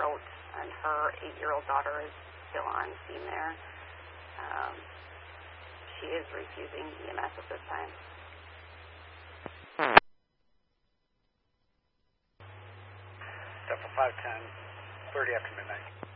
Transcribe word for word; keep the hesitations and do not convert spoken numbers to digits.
out, and her eight-year-old daughter is still on scene there. Um, she is refusing E M S at this time. Step for five ten, thirty after midnight.